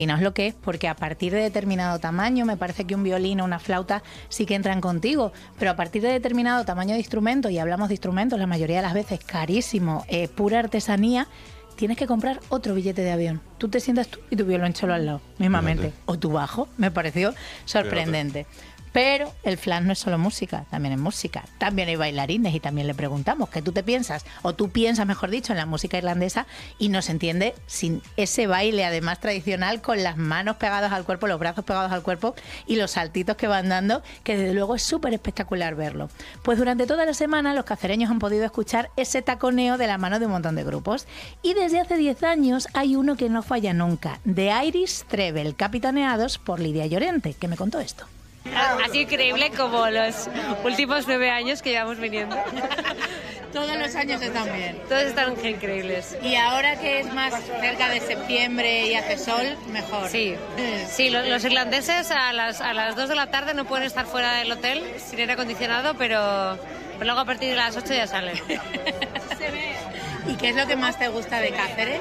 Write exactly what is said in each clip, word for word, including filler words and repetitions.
Imaginaos lo que es, porque a partir de determinado tamaño, me parece que un violín o una flauta sí que entran contigo, pero a partir de determinado tamaño de instrumento, y hablamos de instrumentos la mayoría de las veces carísimo, eh, pura artesanía, tienes que comprar otro billete de avión. Tú te sientas tú y tu violonchelo al lado, mismamente. Fíjate. O tu bajo, me pareció sorprendente. Fíjate. Pero el flash no es solo música, también es música. También hay bailarines y también le preguntamos qué tú te piensas, o tú piensas, mejor dicho, en la música irlandesa y no se entiende sin ese baile, además tradicional, con las manos pegadas al cuerpo, los brazos pegados al cuerpo y los saltitos que van dando, que desde luego es súper espectacular verlo. Pues durante toda la semana los cacereños han podido escuchar ese taconeo de la mano de un montón de grupos. Y desde hace diez años hay uno que no falla nunca, The Irish Treble, capitaneados por Lidia Llorente, que me contó esto. Ha sido increíble como los últimos nueve años que llevamos viniendo. Todos los años están bien. Todos están increíbles. Y ahora que es más cerca de septiembre y hace sol, mejor. Sí, sí, los, los irlandeses a las, a las dos de la tarde no pueden estar fuera del hotel sin aire acondicionado, pero, pero luego a partir de las ocho ya salen. Se ve. ¿Y qué es lo que más te gusta de Cáceres?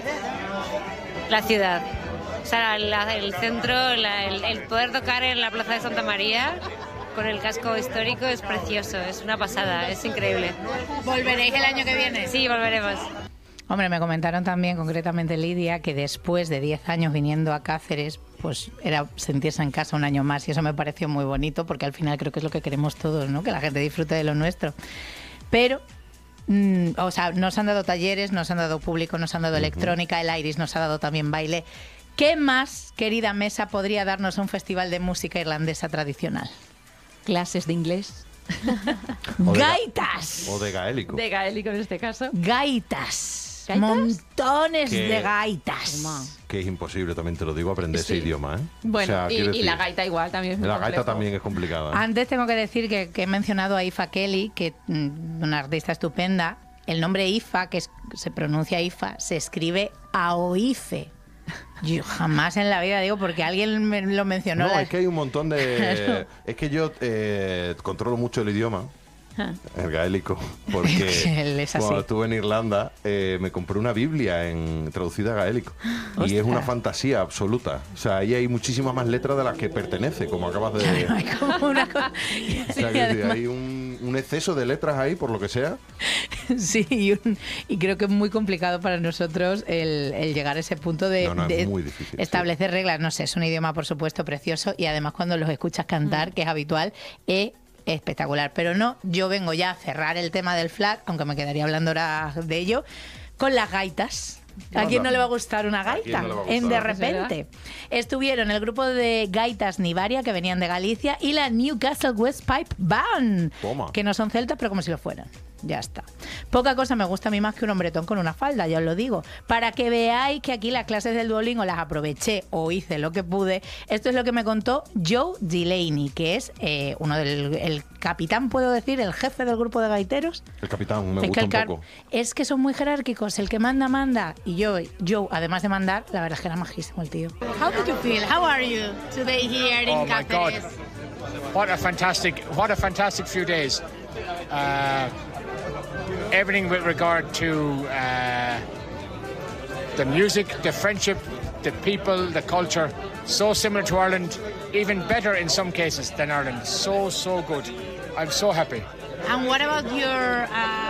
La ciudad. O sea, la, el centro, la, el, el poder tocar en la Plaza de Santa María con el casco histórico es precioso, es una pasada, es increíble. ¿Volveréis el año que viene? Sí, volveremos. Hombre, me comentaron también, concretamente Lidia, que después de diez años viniendo a Cáceres, pues era sentirse en casa un año más, y eso me pareció muy bonito, porque al final creo que es lo que queremos todos, ¿no? Que la gente disfrute de lo nuestro. Pero... Mm, o sea, nos han dado talleres, nos han dado público, nos han dado uh-huh. electrónica, el Iris nos ha dado también baile. ¿Qué más, querida Mesa, podría darnos un festival de música irlandesa tradicional? Clases de inglés. O de Gaitas. O de gaélico. De gaélico en este caso. Gaitas. ¿Gaitas? Montones que, de gaitas. Que es imposible, también te lo digo, aprender sí. ese idioma, ¿eh? Bueno, o sea, y, y decir, la gaita igual también es muy La complejo. gaita también es complicada. ¿eh? Antes tengo que decir que, que he mencionado a Aoife Kelly, que mm, una artista estupenda. El nombre Ifa, que es, se pronuncia Ifa, se escribe Aoife. Yo jamás en la vida digo, porque alguien me lo mencionó. No, la... es que hay un montón de... Claro. Es que yo eh, controlo mucho el idioma. Ah. El gaélico, porque cuando estuve en Irlanda eh, me compré una Biblia en traducida a gaélico. Ostras. Y es una fantasía absoluta. O sea, ahí hay muchísimas más letras de las que pertenece, como acabas de... Hay como una cosa... O sea, que además... hay un, un exceso de letras ahí, por lo que sea. Sí, y, un, y creo que es muy complicado para nosotros el, el llegar a ese punto de, no, no, de es muy difícil, establecer sí. reglas. No sé, es un idioma, por supuesto, precioso, y además cuando los escuchas cantar, mm. que es habitual, es espectacular. Pero no, yo vengo ya a cerrar el tema del flag, aunque me quedaría hablando ahora de ello, con las gaitas. ¿A quién no le va a gustar una gaita? No en De Repente. Estuvieron el grupo de gaitas Nivaria, que venían de Galicia, y la Newcastle West Pipe Band, Toma. que no son celtas, pero como si lo fueran. Ya está. Poca cosa me gusta a mí más que un hombretón con una falda, ya os lo digo. Para que veáis que aquí las clases del Duolingo las aproveché o hice lo que pude. Esto es lo que me contó Joe Delaney, que es eh, uno del el capitán, puedo decir, el jefe del grupo de gaiteros. El capitán, me es gusta que un poco. Es que son muy jerárquicos. El que manda, manda. Y yo, Joe, además de mandar, la verdad es que era majísimo el tío. How did you feel? How are you today here in Oh my God. Cáceres? What a fantastic, what a fantastic few days. Uh, everything with regard to uh, the music, the friendship, the people, the culture, so similar to Ireland, even better in some cases than Ireland. So, so good. I'm so happy. And what about your,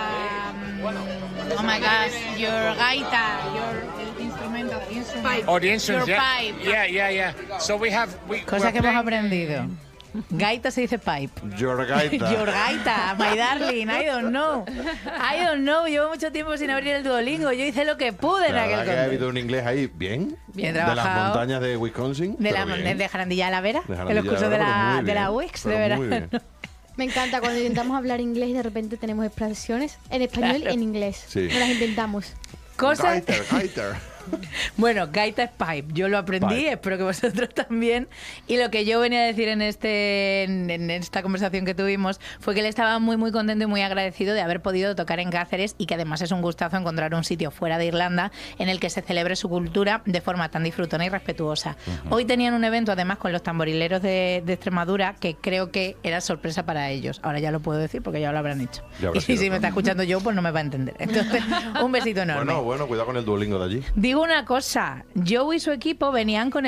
um, oh my gosh, your gaita, your instrumental, instrument, Oh, the instruments, your yeah. pipe. Yeah, yeah, yeah. So we have... We, Cosa que hemos aprendido. Gaita se dice pipe. Your gaita. Your gaita, my darling, I don't know. I don't know, llevo mucho tiempo sin abrir el Duolingo. Yo hice lo que pude en la aquel verdad que ha habido un inglés ahí bien. Bien de trabajado. De las montañas de Wisconsin. De, la, de Jarandilla a la Vera. De en los cursos de la, de la U X de verano. Me encanta cuando intentamos hablar inglés y de repente tenemos expresiones en español Claro. y en inglés. Sí. No las inventamos. Cosas... Gaiter, gaiter. Bueno, gaita es pipe. Yo lo aprendí, Pipe. espero que vosotros también. Y lo que yo venía a decir en este en, en esta conversación que tuvimos fue que él estaba muy, muy contento y muy agradecido de haber podido tocar en Cáceres, y que además es un gustazo encontrar un sitio fuera de Irlanda en el que se celebre su cultura de forma tan disfrutona y respetuosa. Uh-huh. Hoy tenían un evento además con los tamborileros de, de Extremadura, que creo que era sorpresa para ellos. Ahora ya lo puedo decir porque ya lo habrán hecho. Y si me está escuchando yo, pues no me va a entender. Entonces, un besito enorme. Bueno, bueno, cuidado con el Duolingo de allí. Digo una cosa, Joe y su equipo venían con el